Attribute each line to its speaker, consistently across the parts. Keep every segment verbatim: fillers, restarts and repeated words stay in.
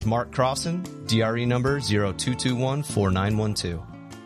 Speaker 1: Mark Crossan, D R E number zero two two one four nine one two.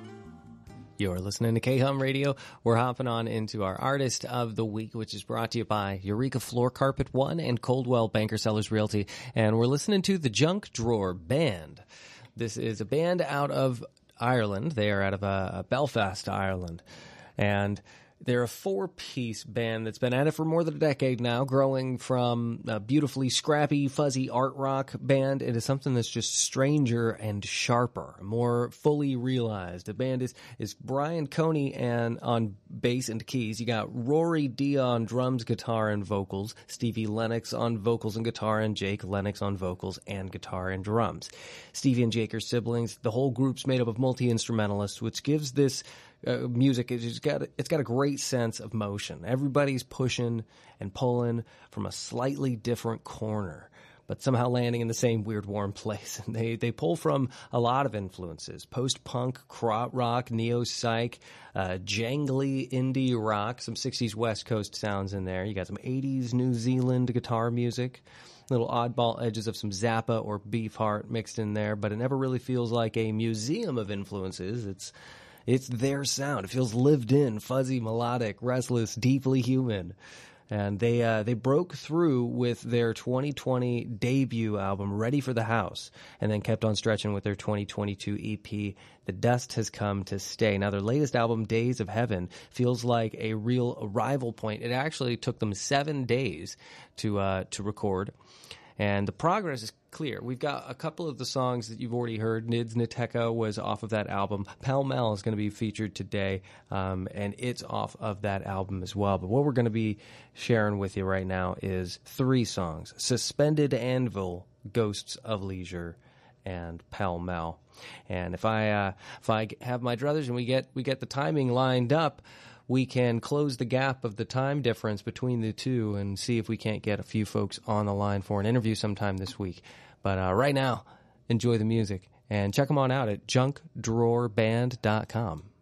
Speaker 2: You're listening to K-Hum Radio. We're hopping on into our Artist of the Week, which is brought to you by Eureka Floor Carpet One and Coldwell Banker Sellers Realty. And we're listening to the Junk Drawer Band. This is a band out of Ireland. They are out of uh, Belfast, Ireland. And they're a four-piece band that's been at it for more than a decade now, growing from a beautifully scrappy, fuzzy art rock band into something that's just stranger and sharper, more fully realized. The band is is Brian Coney and on bass and keys. You got Rory Dia on drums, guitar, and vocals, Stevie Lennox on vocals and guitar, and Jake Lennox on vocals and guitar and drums. Stevie and Jake are siblings. The whole group's made up of multi-instrumentalists, which gives this Uh, music, it's got, it's got a great sense of motion. Everybody's pushing and pulling from a slightly different corner, but somehow landing in the same weird, warm place. And they, they pull from a lot of influences. Post-punk, krautrock, rock, neo-psych, uh, jangly indie rock, some sixties West Coast sounds in there. You got some eighties New Zealand guitar music, little oddball edges of some Zappa or Beefheart mixed in there, but it never really feels like a museum of influences. It's It's their sound. It feels lived in, fuzzy, melodic, restless, deeply human. And they uh, they broke through with their twenty twenty debut album, Ready for the House, and then kept on stretching with their twenty twenty-two E P, The Dust Has Come to Stay. Now, their latest album, Days of Heaven, feels like a real arrival point. It actually took them seven days to uh, to record. And the progress is clear. We've got a couple of the songs that you've already heard. Nids Niteka was off of that album. Pell Mell is going to be featured today, um, and it's off of that album as well. But what we're going to be sharing with you right now is three songs: Suspended Anvil, Ghosts of Leisure, and Pell Mell. And if I uh, if I have my druthers and we get we get the timing lined up, we can close the gap of the time difference between the two and see if we can't get a few folks on the line for an interview sometime this week. But uh, right now, enjoy the music and check them on out at junk drawer band dot com.